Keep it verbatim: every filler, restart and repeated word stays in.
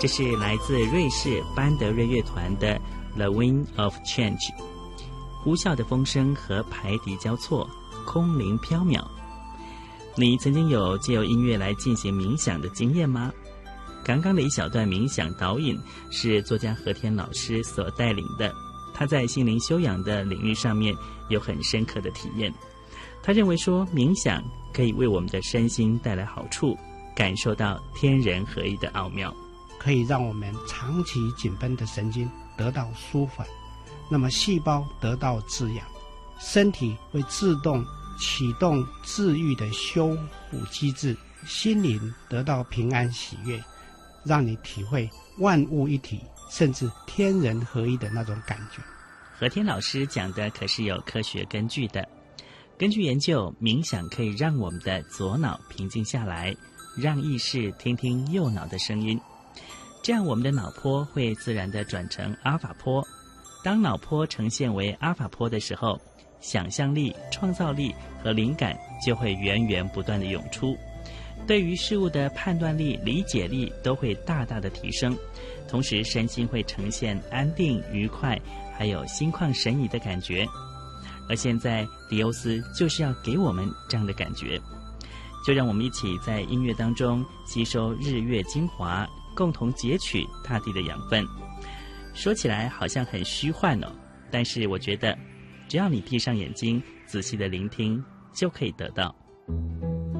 这是来自瑞士班德瑞乐团的 The Wind of Change， 呼啸的风声和排笛交错，空灵飘渺。你曾经有借由音乐来进行冥想的经验吗？刚刚的一小段冥想导引是作家和田老师所带领的，他在心灵修养的领域上面有很深刻的体验。他认为说，冥想可以为我们的身心带来好处，感受到天人合一的奥妙， 可以让我们长期紧绷的神经得到舒缓，那么细胞得到滋养，身体会自动启动治愈的修复机制，心灵得到平安喜悦，让你体会万物一体甚至天人合一的那种感觉。 和田老师讲的可是有科学根据的。根据研究，冥想可以让我们的左脑平静下来，让意识听听右脑的声音，这样我们的脑波会自然地转成阿尔法波。当脑波呈现为阿尔法波的时候，想象力、创造力和灵感就会源源不断地涌出，对于事物的判断力、理解力都会大大的提升，同时身心会呈现安定、愉快，还有心旷神怡的感觉。而现在迪欧斯就是要给我们这样的感觉，就让我们一起在音乐当中吸收日月精华，共同截取大地的养分。说起来好像很虚幻哦，但是我觉得只要你闭上眼睛仔细的聆听，就可以得到。